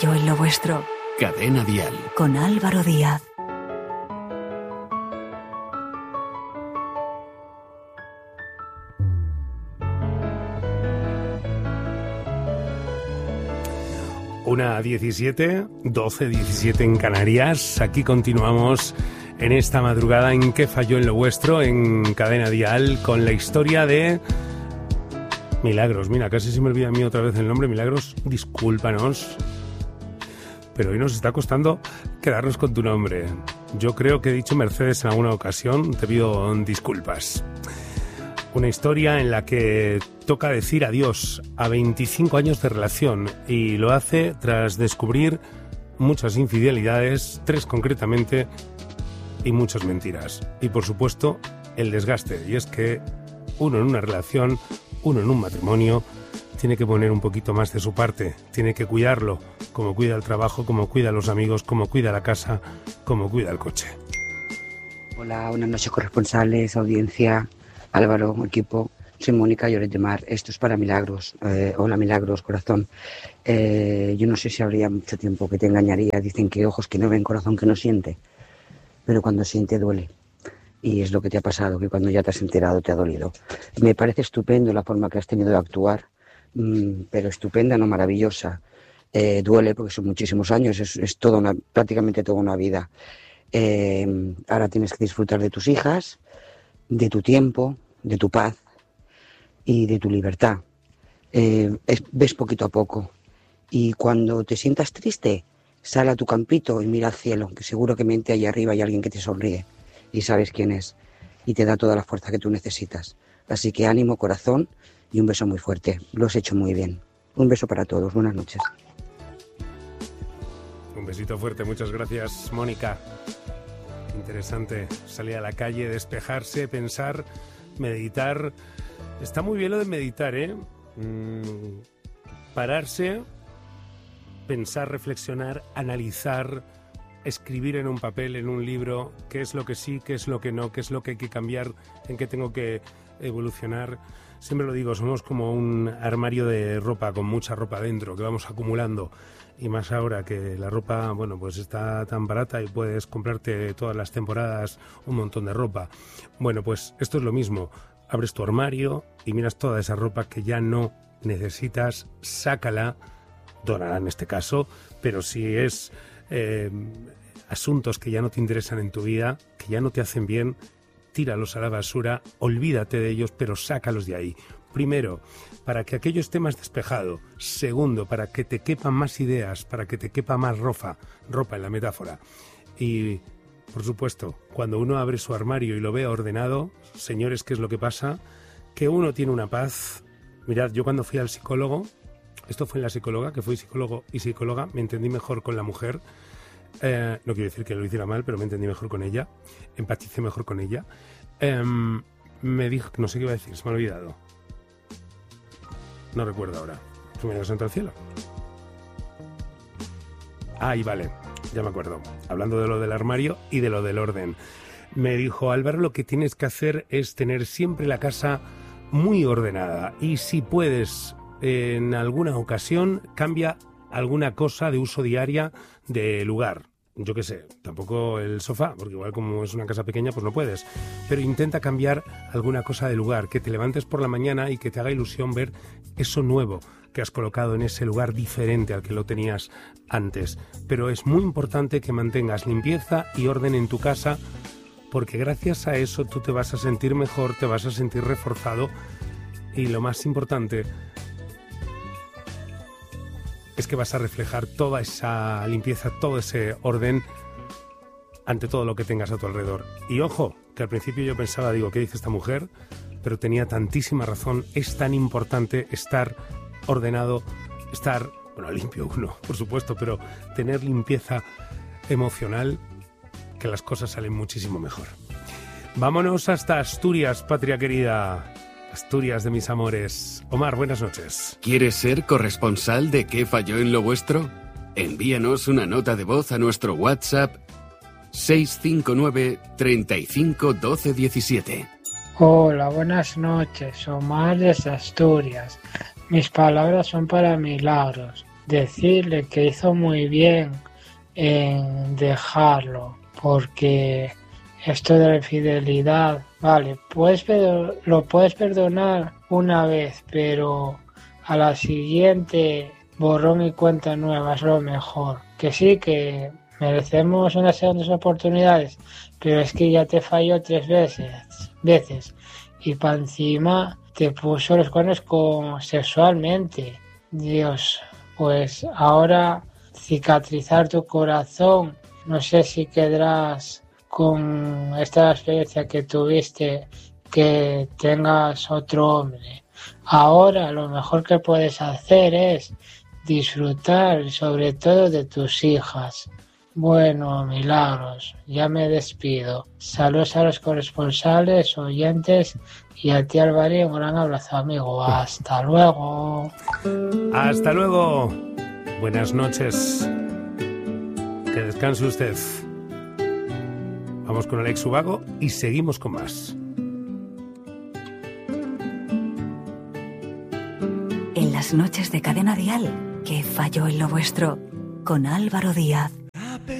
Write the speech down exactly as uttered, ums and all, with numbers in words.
falló en lo vuestro? Cadena Dial. Con Álvaro Díaz. Una diecisiete, doce diecisiete en Canarias. Aquí continuamos en esta madrugada en ¿Qué falló en lo vuestro? En Cadena Dial, con la historia de Milagros. Mira, casi se me olvida a mí otra vez el nombre. Milagros, discúlpanos, pero hoy nos está costando quedarnos con tu nombre. Yo creo que he dicho Mercedes en alguna ocasión, te pido disculpas. Una historia en la que toca decir adiós a veinticinco años de relación, y lo hace tras descubrir muchas infidelidades, tres concretamente, y muchas mentiras. Y por supuesto, el desgaste. Y es que uno en una relación, uno en un matrimonio, tiene que poner un poquito más de su parte, tiene que cuidarlo, como cuida el trabajo, como cuida a los amigos, como cuida la casa, como cuida el coche. Hola, buenas noches, corresponsales, audiencia, Álvaro, equipo. Soy Mónica Lloret de Mar. Esto es para Milagros. Eh, hola, Milagros, corazón. Eh, yo no sé si habría mucho tiempo que te engañaría. Dicen que ojos que no ven, corazón que no siente. Pero cuando siente duele. Y es lo que te ha pasado, que cuando ya te has enterado te ha dolido. Me parece estupendo la forma que has tenido de actuar, mmm, pero estupenda, no maravillosa. Eh, duele porque son muchísimos años, es, es toda una, prácticamente toda una vida. Eh, ahora tienes que disfrutar de tus hijas, de tu tiempo, de tu paz y de tu libertad. Eh, es, ves poquito a poco. Y cuando te sientas triste, sal a tu campito y mira al cielo, que seguramente allá arriba hay alguien que te sonríe y sabes quién es y te da toda la fuerza que tú necesitas. Así que ánimo, corazón, y un beso muy fuerte. Lo has hecho muy bien. Un beso para todos. Buenas noches. Un besito fuerte. Muchas gracias, Mónica. Interesante salir a la calle, despejarse, pensar, meditar. Está muy bien lo de meditar, ¿eh? Mm, pararse, pensar, reflexionar, analizar, escribir en un papel, en un libro, qué es lo que sí, qué es lo que no, qué es lo que hay que cambiar, en qué tengo que evolucionar. Siempre lo digo, somos como un armario de ropa con mucha ropa dentro que vamos acumulando, y más ahora que la ropa, bueno, pues está tan barata y puedes comprarte todas las temporadas un montón de ropa. Bueno, pues esto es lo mismo. Abres tu armario y miras toda esa ropa que ya no necesitas, sácala, dónala en este caso, pero si es eh, asuntos que ya no te interesan en tu vida, que ya no te hacen bien, tíralos a la basura, olvídate de ellos, pero sácalos de ahí. Primero, para que aquello esté más despejado. Segundo, para que te quepan más ideas, para que te quepa más ropa, ropa en la metáfora. Y, por supuesto, cuando uno abre su armario y lo ve ordenado, señores, ¿qué es lo que pasa? Que uno tiene una paz. Mirad, yo cuando fui al psicólogo, esto fue en la psicóloga, que fui psicólogo y psicóloga, me entendí mejor con la mujer. Eh, no quiero decir que lo hiciera mal, pero me entendí mejor con ella, empaticé mejor con ella. Eh, me dijo, no sé qué iba a decir, se me ha olvidado. No recuerdo ahora. ¿Tú me santo al cielo? Ah, y vale, ya me acuerdo. Hablando de lo del armario y de lo del orden. Me dijo, Álvaro, lo que tienes que hacer es tener siempre la casa muy ordenada. Y si puedes, en alguna ocasión, cambia alguna cosa de uso diaria de lugar. Yo qué sé, tampoco el sofá, porque igual como es una casa pequeña, pues no puedes. Pero intenta cambiar alguna cosa de lugar, que te levantes por la mañana y que te haga ilusión ver eso nuevo que has colocado en ese lugar diferente al que lo tenías antes. Pero es muy importante que mantengas limpieza y orden en tu casa, porque gracias a eso tú te vas a sentir mejor, te vas a sentir reforzado, y lo más importante es que vas a reflejar toda esa limpieza, todo ese orden ante todo lo que tengas a tu alrededor. Y ojo, que al principio yo pensaba, digo, ¿qué dice esta mujer? Pero tenía tantísima razón. Es tan importante estar ordenado, estar, bueno, limpio uno, por supuesto, pero tener limpieza emocional, que las cosas salen muchísimo mejor. Vámonos hasta Asturias, patria querida. Asturias de mis amores. Omar, buenas noches. ¿Quieres ser corresponsal de ¿Qué falló en lo vuestro? Envíanos una nota de voz a nuestro WhatsApp seis cinco nueve, treinta y cinco, doce diecisiete. Hola, buenas noches. Omar desde Asturias. Mis palabras son para Milagros. decirle que hizo muy bien en dejarlo, porque esto de la infidelidad, vale, puedes perdo- lo puedes perdonar una vez, pero a la siguiente borrón y cuenta nueva es lo mejor. Que sí, que merecemos unas segundas oportunidades, pero es que ya te falló tres veces, veces y para encima te puso los cuernos con sexualmente. Dios, pues ahora cicatrizar tu corazón, no sé si quedarás con esta experiencia que tuviste, que tengas otro hombre. Ahora lo mejor que puedes hacer es disfrutar sobre todo de tus hijas. Bueno, Milagros, ya me despido. Saludos a los corresponsales, oyentes y a ti, Álvaro, un gran abrazo, amigo. Hasta luego. Hasta luego. Buenas noches. Que descanse usted. Vamos con Alex Ubago y seguimos con más. En las noches de Cadena Dial, ¿qué falló en lo vuestro? Con Álvaro Díaz.